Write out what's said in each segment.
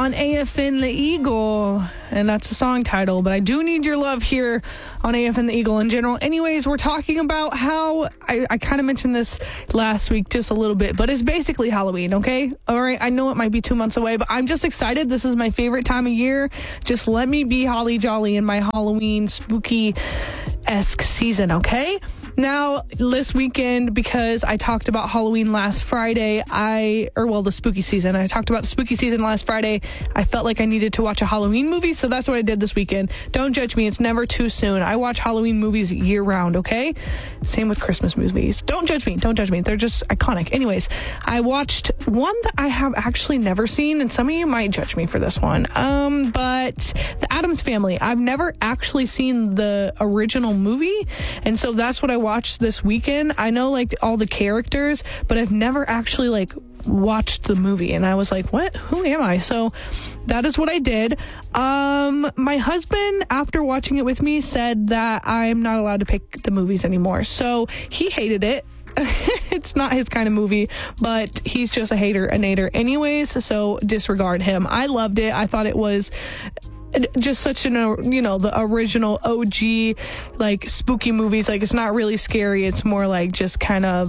on AFN The Eagle, and that's the song title, but I do need your love here on AFN The Eagle in general. Anyways, we're talking about how, I kind of mentioned this last week just a little bit, but it's basically Halloween, okay? All right, I know it might be 2 months away, but I'm just excited. This is my favorite time of year. Just let me be holly jolly in my Halloween spooky-esque season, okay? Now, this weekend, because I talked about Halloween last Friday, the spooky season. I talked about the spooky season last Friday. I felt like I needed to watch a Halloween movie, so that's what I did this weekend. Don't judge me. It's never too soon. I watch Halloween movies year round, okay? Same with Christmas movies. Don't judge me. Don't judge me. They're just iconic. Anyways, I watched one that I have actually never seen, and some of you might judge me for this one. But The Addams Family. I've never actually seen the original movie, and so that's what I watched this weekend. I know like all the characters, but I've never actually like watched the movie, and I was like, what? Who am I? So that is what I did. My husband, after watching it with me, said that I'm not allowed to pick the movies anymore. So he hated it. It's not his kind of movie, but he's just a hater, a nader anyways, so disregard him. I loved it. I thought it was just such the original OG, like, spooky movies. Like, it's not really scary. It's more like just kind of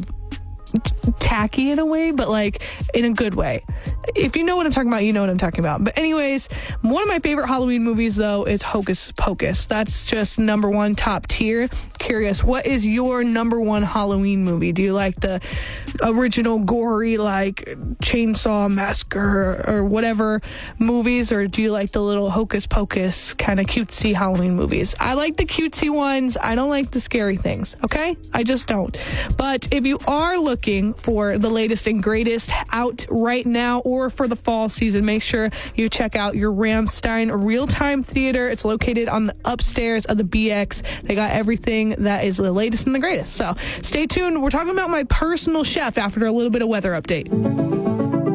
tacky in a way, but like in a good way. If you know what I'm talking about, you know what I'm talking about. But anyways, one of my favorite Halloween movies though is Hocus Pocus. That's just number one, top tier. Curious, what is your number one Halloween movie? Do you like the original gory like Chainsaw Massacre or whatever movies, or do you like the little Hocus Pocus kind of cutesy Halloween movies? I like the cutesy ones. I don't like the scary things, okay? I just don't. But if you are looking for the latest and greatest out right now or for the fall season, make sure you check out your Ramstein Real-Time Theater. It's located on the upstairs of the BX. They got everything that is the latest and the greatest. So stay tuned. We're talking about my personal chef after a little bit of weather update.